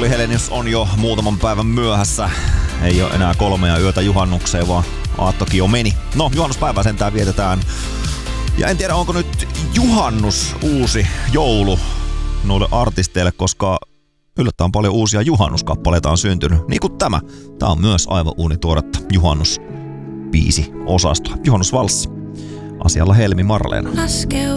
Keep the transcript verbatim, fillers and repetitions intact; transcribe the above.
Olli Helenius on jo muutaman päivän myöhässä. Ei ole enää kolmea yötä juhannukseen, vaan aattokin jo meni. No, juhannuspäivä sentään vietetään. Ja en tiedä, onko nyt juhannus uusi joulu noille artisteille, koska yllättävän paljon uusia juhannuskappaleita on syntynyt. Niin kuin tämä. Tää on myös aivan uunituoretta juhannusbiisi osastoa. Juhannusvalssi. Asialla Helmi Marleena.